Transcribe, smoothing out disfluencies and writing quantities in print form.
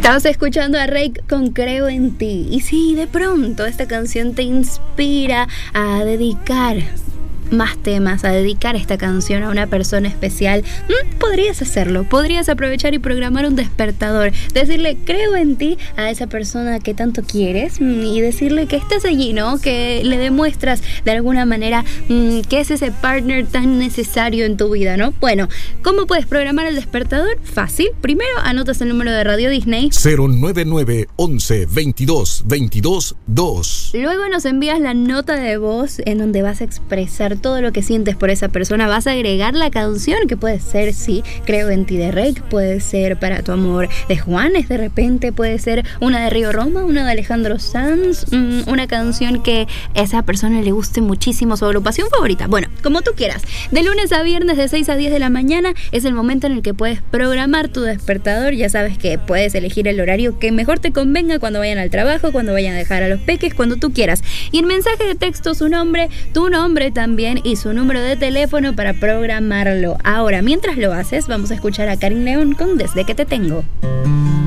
Estabas escuchando a Reik con Creo en Ti. Y si de pronto esta canción te inspira a dedicar más temas, a dedicar esta canción a una persona especial, podrías hacerlo, podrías aprovechar y programar un despertador, decirle creo en ti a esa persona que tanto quieres y decirle que estás allí, ¿no? Que le demuestras de alguna manera que es ese partner tan necesario en tu vida, ¿no? Bueno, ¿cómo puedes programar el despertador? Fácil, primero anotas el número de Radio Disney 099 11 22 22 2. Luego nos envías la nota de voz en donde vas a expresar todo lo que sientes por esa persona, vas a agregar la canción que puede ser, sí, Creo en Ti de Reik, puede ser Para tu amor de Juanes, de repente puede ser una de Río Roma, una de Alejandro Sanz, una canción que a esa persona le guste muchísimo, su agrupación favorita, bueno, como tú quieras. De lunes a viernes de 6 a 10 de la mañana es el momento en el que puedes programar tu despertador, ya sabes que puedes elegir el horario que mejor te convenga cuando vayan al trabajo, cuando vayan a dejar a los peques, cuando tú quieras. Y en mensaje de texto su nombre, tu nombre también y su número de teléfono para programarlo. Ahora, mientras lo haces, vamos a escuchar a Karin León con Desde que te tengo.